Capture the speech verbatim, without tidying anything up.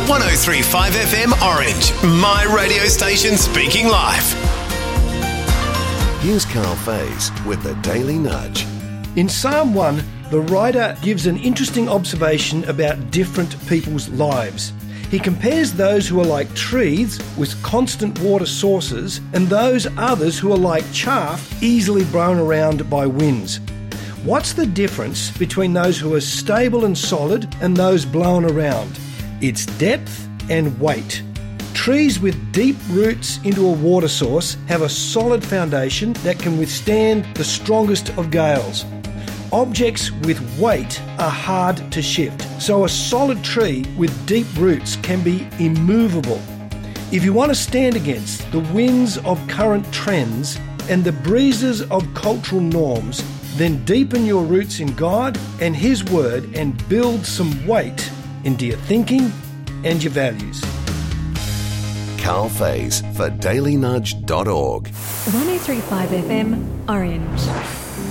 one oh three point five F M Orange, my radio station speaking live. Here's Carl Faze with the Daily Nudge. In Psalm one, the writer gives an interesting observation about different people's lives. He compares those who are like trees with constant water sources and those others who are like chaff easily blown around by winds. What's the difference between those who are stable and solid and those blown around? It's depth and weight. Trees with deep roots into a water source have a solid foundation that can withstand the strongest of gales. Objects with weight are hard to shift, so a solid tree with deep roots can be immovable. If you want to stand against the winds of current trends and the breezes of cultural norms, then deepen your roots in God and His Word and build some weight into your thinking and your values. Carl Faze for daily nudge dot org. one oh three point five F M Orange.